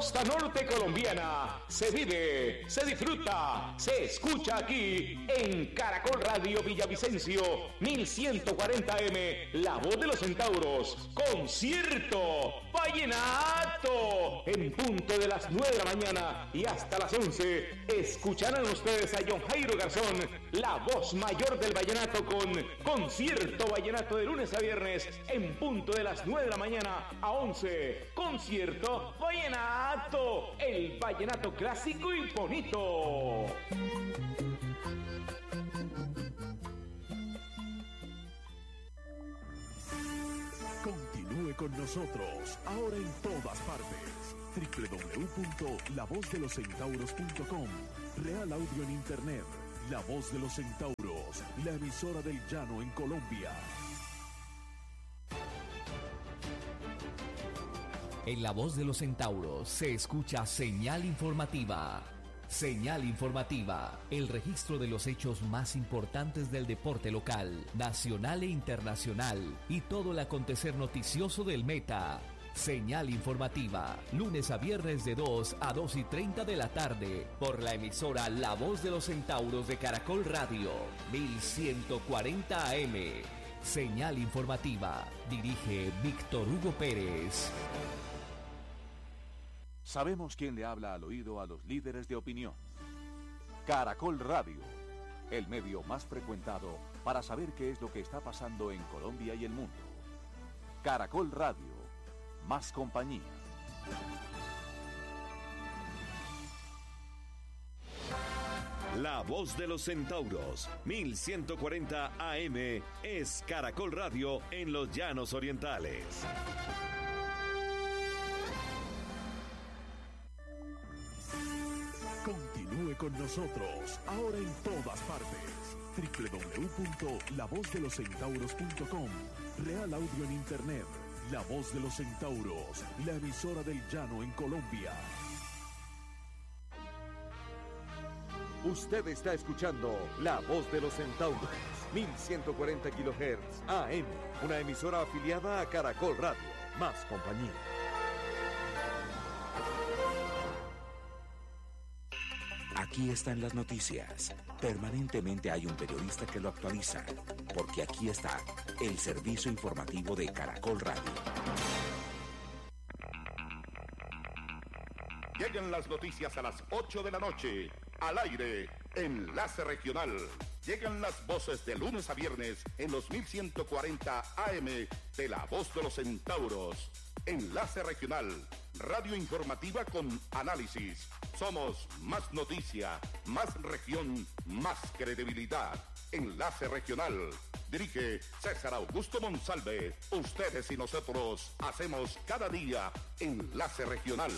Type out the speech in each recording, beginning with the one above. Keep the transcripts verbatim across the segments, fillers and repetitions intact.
costa norte colombiana. Se vive, se disfruta, se escucha aquí en Caracol Radio Villavicencio, mil ciento cuarenta A M, La Voz de los Centauros. Concierto Vallenato. En punto de las nueve de la mañana y hasta las once, escucharán ustedes a John Jairo Garzón, la voz mayor del vallenato, con Concierto Vallenato de lunes a viernes en punto de las nueve de la mañana a once. Concierto Vallenato, el vallenato clásico y bonito. Continúe con nosotros, ahora en todas partes. doble u doble u doble u punto la voz de los centauros punto com. Real Audio en Internet. La Voz de los Centauros, la emisora del llano en Colombia. En La Voz de los Centauros se escucha señal informativa. Señal informativa, el registro de los hechos más importantes del deporte local, nacional e internacional y todo el acontecer noticioso del Meta. Señal informativa, lunes a viernes de dos a dos y treinta de la tarde, por la emisora La Voz de los Centauros de Caracol Radio, mil ciento cuarenta A M. Señal informativa, dirige Víctor Hugo Pérez. Sabemos quién le habla al oído a los líderes de opinión. Caracol Radio, el medio más frecuentado para saber qué es lo que está pasando en Colombia y el mundo. Caracol Radio, más compañía. La Voz de los Centauros, mil ciento cuarenta A M, es Caracol Radio en los Llanos Orientales. Continúe con nosotros, ahora en todas partes. doble u doble u doble u punto la voz de los centauros punto com. Real Audio en Internet. La Voz de los Centauros, la emisora del llano en Colombia. Usted está escuchando La Voz de los Centauros, mil ciento cuarenta kilohertz A M, una emisora afiliada a Caracol Radio, más compañía. Aquí están las noticias. Permanentemente hay un periodista que lo actualiza, porque aquí está el servicio informativo de Caracol Radio. Llegan las noticias a las ocho de la noche, al aire, Enlace Regional. Llegan las voces de lunes a viernes en los mil ciento cuarenta A M de La Voz de los Centauros. Enlace Regional, radio informativa con análisis. Somos más noticia, más región, más credibilidad. Enlace Regional. Dirige César Augusto Monsalve. Ustedes y nosotros hacemos cada día Enlace Regional.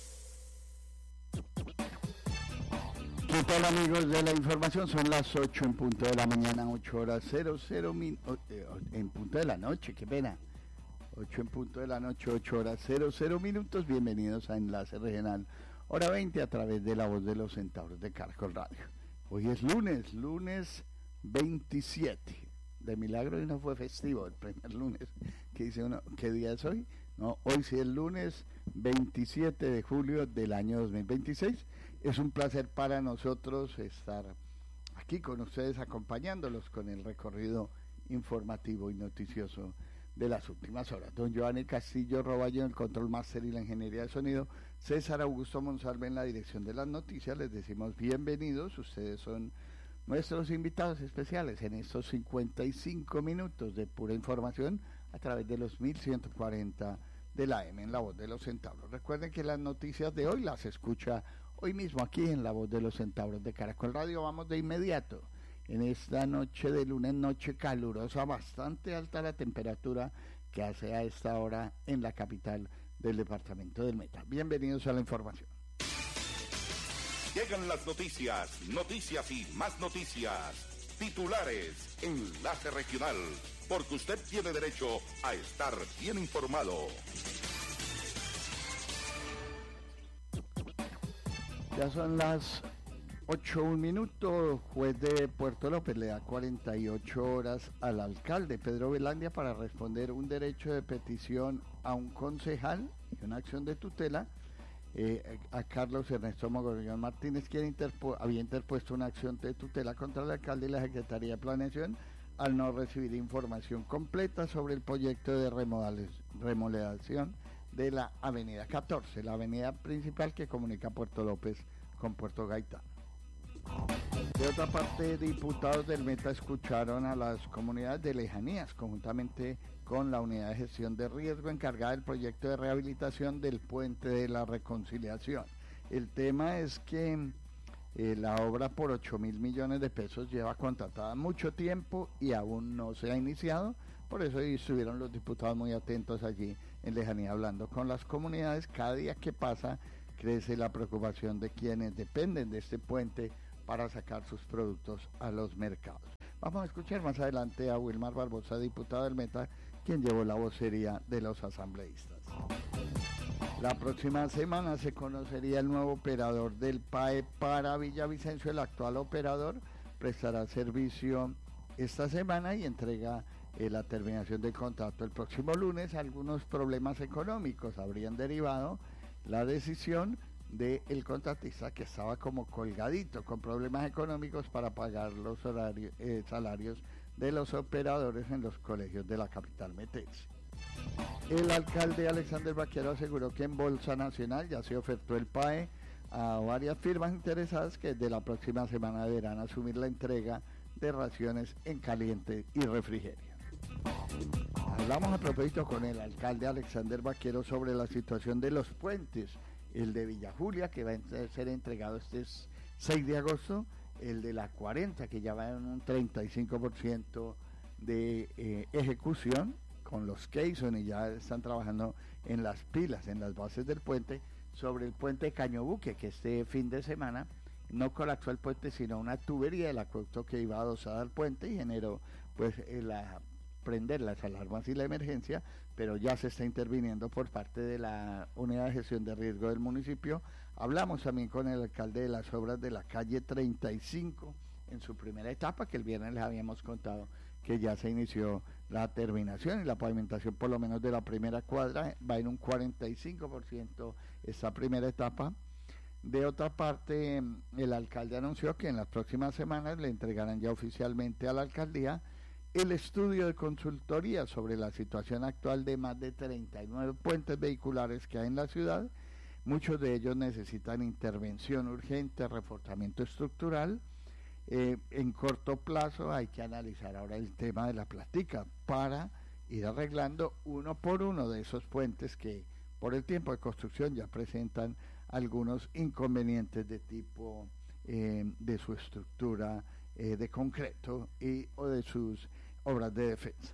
¿Qué tal, amigos de la información? Son las ocho en punto de la mañana, ocho horas cero cero min, en punto de la noche, qué pena. ocho en punto de la noche, ocho horas cero cero minutos. Bienvenidos a Enlace Regional, hora veinte, a través de La Voz de los Centauros de Caracol Radio. Hoy es lunes, lunes veintisiete. De milagro y no fue festivo el primer lunes. ¿Qué dice uno? ¿Qué día es hoy? No, hoy sí es lunes veintisiete de julio del año dos mil veintiséis. Es un placer para nosotros estar aquí con ustedes, acompañándolos con el recorrido informativo y noticioso de las últimas horas. Don Giovanni Castillo Roballo en el control máster y la ingeniería de sonido, César Augusto Monsalve en la dirección de las noticias. Les decimos bienvenidos, ustedes son nuestros invitados especiales en estos cincuenta y cinco minutos de pura información a través de los mil ciento cuarenta de la A M en La Voz de los Centauros. Recuerden que las noticias de hoy las escucha hoy mismo aquí en La Voz de los Centauros de Caracol Radio. Vamos de inmediato. En esta noche de lunes, noche calurosa, bastante alta la temperatura que hace a esta hora en la capital del departamento del Meta. Bienvenidos a la información. Llegan las noticias, noticias y más noticias. Titulares, Enlace Regional, porque usted tiene derecho a estar bien informado. Ya son las ocho, un minuto. Juez de Puerto López le da cuarenta y ocho horas al alcalde Pedro Velandia para responder un derecho de petición a un concejal y una acción de tutela eh, a Carlos Ernesto Mogollón Martínez, quien interpu- había interpuesto una acción de tutela contra el alcalde y la Secretaría de Planeación al no recibir información completa sobre el proyecto de remodelación de la avenida catorce, la avenida principal que comunica Puerto López con Puerto Gaitán. De otra parte, diputados del Meta escucharon a las comunidades de lejanías, conjuntamente con la Unidad de Gestión de Riesgo encargada del proyecto de rehabilitación del Puente de la Reconciliación. El tema es que eh, la obra por ocho mil millones de pesos lleva contratada mucho tiempo y aún no se ha iniciado, por eso estuvieron los diputados muy atentos allí en lejanía hablando con las comunidades. Cada día que pasa crece la preocupación de quienes dependen de este puente para sacar sus productos a los mercados. Vamos a escuchar más adelante a Wilmar Barbosa, diputado del Meta, quien llevó la vocería de los asambleístas. La próxima semana se conocería el nuevo operador del P A E para Villavicencio. El actual operador prestará servicio esta semana y entrega eh, la terminación del contrato el próximo lunes. Algunos problemas económicos habrían derivado la decisión del contratista, que estaba como colgadito con problemas económicos para pagar los horarios, eh, salarios de los operadores en los colegios de la capital metense. El alcalde Alexander Vaquero aseguró que en Bolsa Nacional ya se ofertó el P A E a varias firmas interesadas que desde la próxima semana deberán asumir la entrega de raciones en caliente y refrigerio. Hablamos a propósito con el alcalde Alexander Vaquero sobre la situación de los puentes, el de Villa Julia, que va a ser entregado este seis de agosto, el de la cuarenta, que ya va en un treinta y cinco por ciento de eh, ejecución con los Keyson, y ya están trabajando en las pilas, en las bases del puente, sobre el puente Cañobuque, que este fin de semana no colapsó el puente, sino una tubería del acueducto que iba adosada al puente y generó pues eh, la prender las alarmas y la emergencia, pero ya se está interviniendo por parte de la Unidad de Gestión de Riesgo del municipio. Hablamos también con el alcalde de las obras de la calle treinta y cinco en su primera etapa, que el viernes les habíamos contado que ya se inició la terminación y la pavimentación por lo menos de la primera cuadra, va en un cuarenta y cinco por ciento esta primera etapa. De otra parte, el alcalde anunció que en las próximas semanas le entregarán ya oficialmente a la alcaldía el estudio de consultoría sobre la situación actual de más de treinta y nueve puentes vehiculares que hay en la ciudad. Muchos de ellos necesitan intervención urgente, reforzamiento estructural. Eh, en corto plazo hay que analizar ahora el tema de la plática para ir arreglando uno por uno de esos puentes que por el tiempo de construcción ya presentan algunos inconvenientes de tipo eh, de su estructura eh, de concreto y o de sus obras de defensa.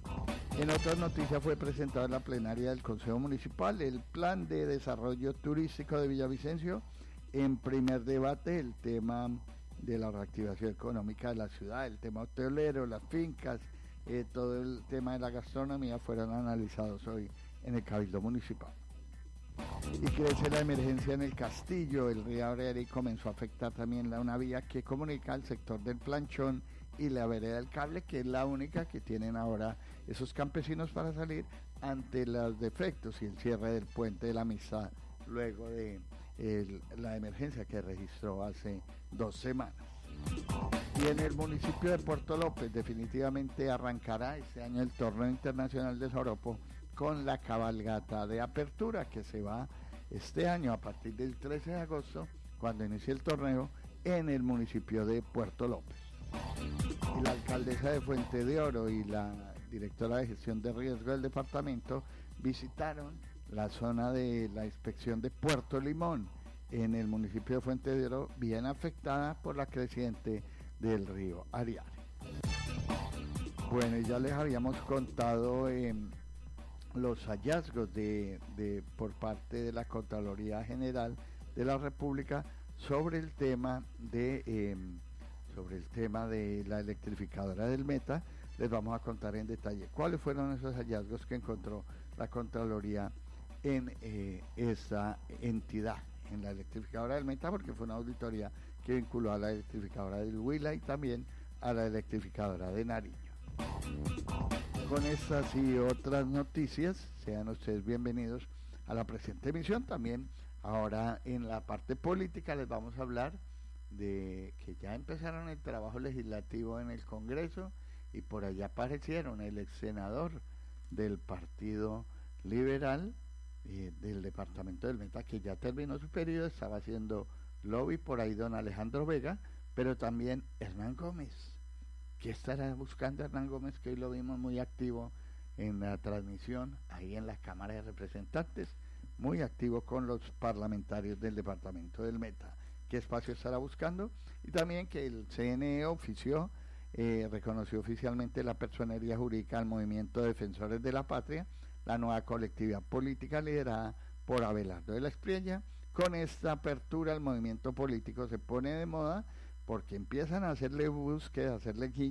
En otras noticias fue presentado en la plenaria del Consejo Municipal el Plan de Desarrollo Turístico de Villavicencio. En primer debate el tema de la reactivación económica de la ciudad, el tema hotelero, las fincas, eh, todo el tema de la gastronomía fueron analizados hoy en el Cabildo Municipal. Y crece la emergencia en el Castillo. El río Areri comenzó a afectar también la, una vía que comunica al sector del Planchón y la vereda del Cable, que es la única que tienen ahora esos campesinos para salir ante los defectos y el cierre del puente de la Amistad luego de el, la emergencia que registró hace dos semanas. Y en el municipio de Puerto López definitivamente arrancará este año el torneo internacional del joropo con la cabalgata de apertura que se va este año a partir del trece de agosto, cuando inicie el torneo en el municipio de Puerto López. Y la alcaldesa de Fuente de Oro y la directora de gestión de riesgo del departamento visitaron la zona de la inspección de Puerto Limón en el municipio de Fuente de Oro, bien afectada por la creciente del río Ariare. Bueno, y ya les habíamos contado eh, los hallazgos de, de por parte de la Contraloría General de la República sobre el tema de eh, sobre el tema de la electrificadora del Meta. Les vamos a contar en detalle cuáles fueron esos hallazgos que encontró la Contraloría en eh, esa entidad, en la electrificadora del Meta, porque fue una auditoría que vinculó a la electrificadora del Huila y también a la electrificadora de Nariño. Con estas y otras noticias, sean ustedes bienvenidos a la presente emisión. También Ahora en la parte política les vamos a hablar de que ya empezaron el trabajo legislativo en el Congreso y por allá aparecieron el ex senador del Partido Liberal eh, del departamento del Meta, que ya terminó su periodo, estaba haciendo lobby por ahí don Alejandro Vega, pero también Hernán Gómez. ¿Qué estará buscando Hernán Gómez, que hoy lo vimos muy activo en la transmisión ahí en la Cámara de Representantes, muy activo con los parlamentarios del departamento del Meta? ¿Qué espacio estará buscando? Y también que el C N E ofició, eh, reconoció oficialmente la personería jurídica al Movimiento de Defensores de la Patria, la nueva colectividad política liderada por Abelardo de la Espriella. Con esta apertura el movimiento político se pone de moda porque empiezan a hacerle búsqueda, a hacerle guiño